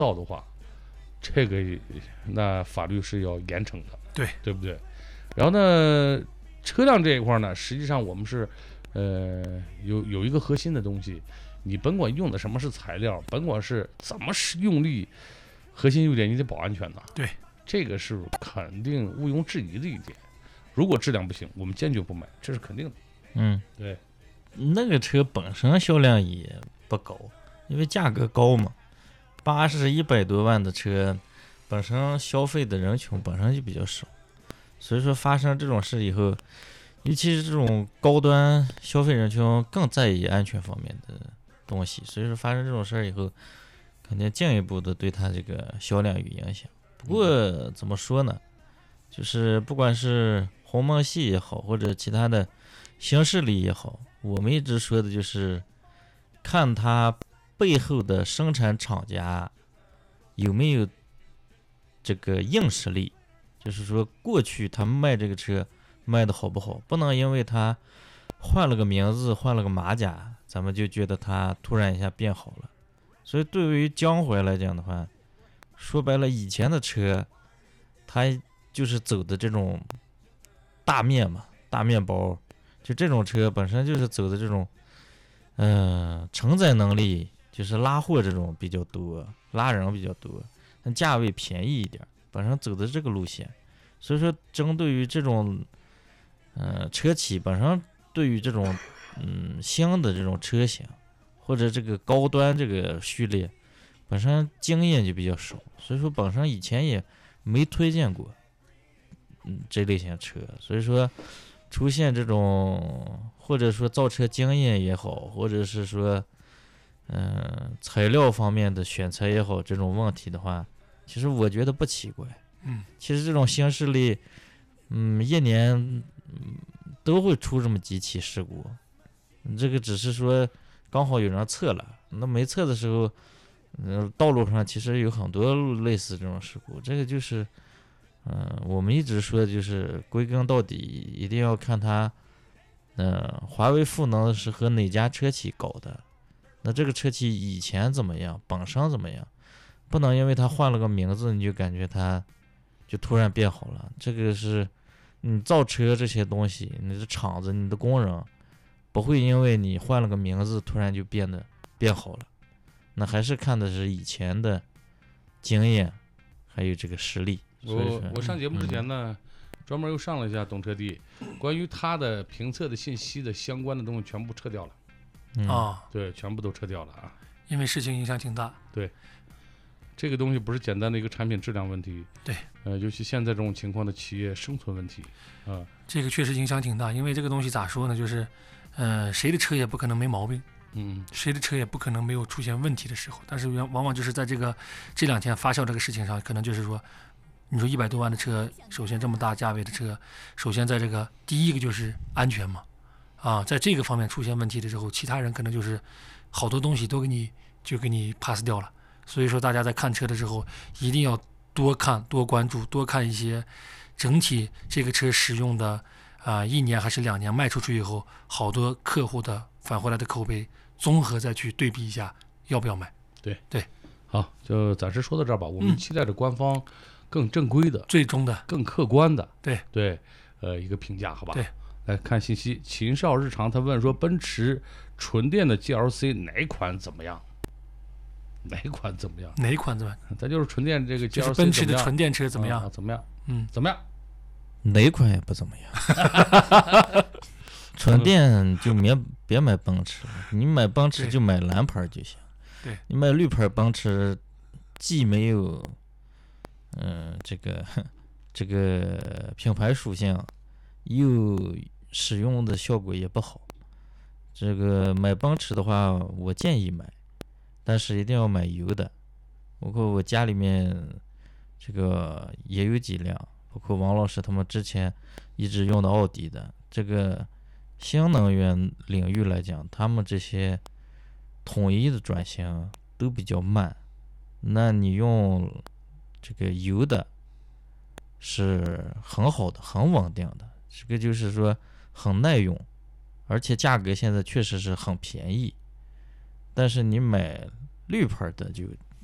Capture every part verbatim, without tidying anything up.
到的话，这个那法律是要严惩的， 对对不对？然后呢，车辆这一块呢，实际上我们是呃有有一个核心的东西，你甭管用的什么是材料，甭管是怎么是用力，核心优点你得保安全呐。 对， 这个是肯定毋庸置疑的一点。如果质量不行，我们坚决不买，这是肯定的。 嗯， 对， 那个车本身销量也不高，因为价格高嘛，八十一百多万的车，本身消费的人群本身就比较少，所以说发生这种事以后，尤其是这种高端消费人群更在意安全方面的东西，所以说发生这种事儿以后，肯定进一步的对它这个销量有影响。不过怎么说呢，就是不管是鸿蒙系也好，或者其他的新势力也好，我们一直说的就是看它背后的生产厂家有没有这个硬实力，就是说过去他卖这个车卖的好不好，不能因为他换了个名字换了个马甲，咱们就觉得他突然一下变好了。所以对于江淮来讲的话，说白了以前的车它就是走的这种大面嘛，大面包，就这种车本身就是走的这种嗯、呃，承载能力就是拉货这种比较多，拉人比较多，但价位便宜一点，本身走的这个路线。所以说针对于这种呃车企本身对于这种嗯新的这种车型或者这个高端这个序列本身经验就比较少，所以说本身以前也没推荐过嗯这类型车，所以说出现这种或者说造车经验也好，或者是说嗯、呃、材料方面的选材也好，这种问题的话，其实我觉得不奇怪。 嗯， 其实这种新势力嗯一年、嗯、都会出这么几起事故，这个只是说刚好有人测了，那没测的时候嗯、呃，道路上其实有很多类似这种事故，这个就是嗯、呃，我们一直说的就是归根到底一定要看它嗯、呃，华为赋能是和哪家车企搞的，那这个车企以前怎么样，本身怎么样，不能因为它换了个名字你就感觉它就突然变好了。这个是你造车这些东西，你的厂子你的工人不会因为你换了个名字突然就变得变好了，那还是看的是以前的经验还有这个实力。 我我上节目之前呢、嗯、专门又上了一下懂车帝，关于他的评测的信息的相关的东西全部撤掉了。 嗯、哦， 对，全部都撤掉了啊， 因为事情影响挺大。 对，这个东西不是简单的一个产品质量问题， 对， 呃，尤其现在这种情况的企业生存问题啊、呃， 这个确实影响挺大。因为这个东西咋说呢，就是呃，谁的车也不可能没毛病， 嗯， 谁的车也不可能没有出现问题的时候，但是往往就是在这个这两天发酵这个事情上，可能就是说，你说一百多万的车，首先这么大价位的车，首先在这个第一个就是安全嘛，啊，在这个方面出现问题的时候，其他人可能就是好多东西都给你就给你 pass 掉了。所以说大家在看车的时候一定要多看多关注多看一些整体这个车使用的啊、呃、一年还是两年卖出去以后好多客户的返回来的口碑，综合再去对比一下要不要买。 对对， 好，就暂时说到这儿吧。我们期待着官方更正规的、 嗯、最终的、 更客观的， 对对，呃，一个评价，好吧？ 对， 来看信息。秦少日常他问说，奔驰纯电的 G L C 哪款怎么样？哪款怎么样？ 哪款怎么样？ 咱就是纯电这个 G L C 就是奔驰的纯电车怎么样？ 啊、怎么样？ 嗯， 怎么样？ 哪款也不怎么样。纯电就别别买奔驰，你买奔驰就买蓝牌就行。 对， 你买绿牌奔驰，既没有嗯、呃、这个这个品牌属性，又使用的效果也不好。这个买奔驰的话，我建议买。但是一定要买油的，包括我家里面这个也有几辆，包括王老师他们之前一直用的奥迪的。这个新能源领域来讲，他们这些统一的转型都比较慢，那你用这个油的是很好的，很稳定的，这个就是说很耐用，而且价格现在确实是很便宜。但是你买绿牌的就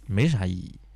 没啥意义。